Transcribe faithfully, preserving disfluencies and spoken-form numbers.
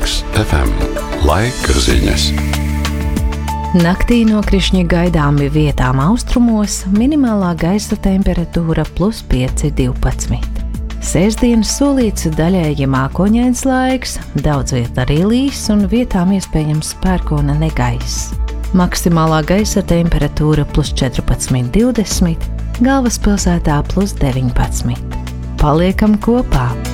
Laks F M. Laika ziņas. Naktī nokrišņi gaidāmi vietām austrumos, minimālā gaisa temperatūra plus pieci divpadsmit. Sēsdienas solīts daļēji mākoņains laiks, daudz viet arī līs un vietām iespējams pērkona negaiss. Maksimālā gaisa temperatūra plus četrpadsmit divdesmit, galvaspilsētā plus deviņpadsmit. Paliekam kopā!